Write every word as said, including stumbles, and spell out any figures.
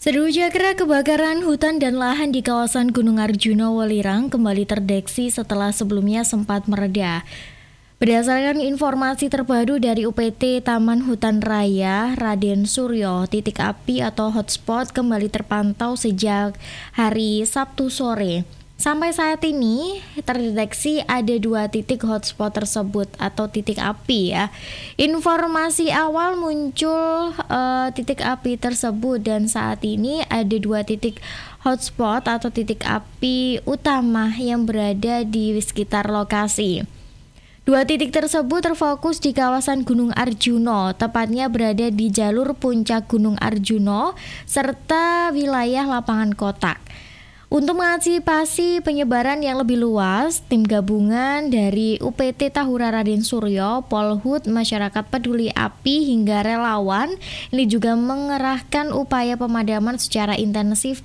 Serujakra kebakaran hutan dan lahan di kawasan Gunung Arjuna Welirang kembali terdeteksi setelah sebelumnya sempat mereda. Berdasarkan informasi terbaru dari U P T Taman Hutan Raya Raden Suryo, titik api atau hotspot kembali terpantau sejak hari Sabtu sore. Sampai saat ini terdeteksi ada dua titik hotspot tersebut atau titik api ya. Informasi awal muncul uh, titik api tersebut dan saat ini ada dua titik hotspot atau titik api utama yang berada di sekitar lokasi. Dua titik tersebut terfokus di kawasan Gunung Arjuna, tepatnya berada di jalur puncak Gunung Arjuna serta wilayah lapangan kotak. Untuk mengantisipasi penyebaran yang lebih luas, tim gabungan dari U P T Tahura Raden Suryo, Polhut, Masyarakat Peduli Api hingga relawan ini juga mengerahkan upaya pemadaman secara intensif